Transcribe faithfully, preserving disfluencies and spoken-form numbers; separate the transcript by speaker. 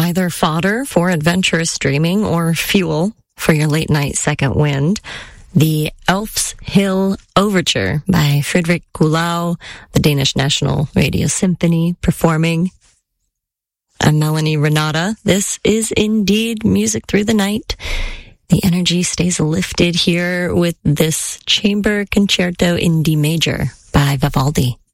Speaker 1: either fodder for adventurous dreaming or fuel for your late night second wind. The Elf's Hill Overture by Fredrik Kulau, the Danish National Radio Symphony, performing. I'm Melanie Renata. This is indeed Music Through the Night. The energy stays lifted here with this Chamber Concerto in D major by Vivaldi.